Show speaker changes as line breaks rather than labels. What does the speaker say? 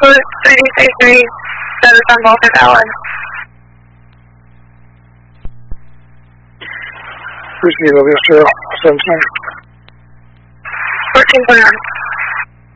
code 3333, status on Baltic Island.
Receive, I'll be a 14.9.